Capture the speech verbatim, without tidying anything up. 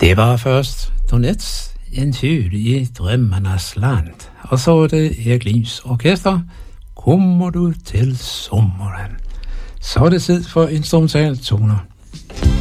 Det var først Donuts, en fyr i drømmernes land. Og så er det Erik Lims Orkester, Kommer du til sommeren. Så er det tid for instrumentaltoner.